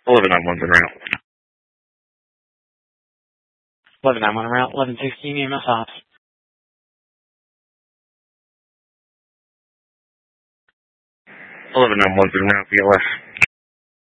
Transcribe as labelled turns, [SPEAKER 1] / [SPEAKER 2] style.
[SPEAKER 1] 1191's en route.
[SPEAKER 2] 1191 en route, 1116 EMS ops.
[SPEAKER 1] 1191's en route, BLS.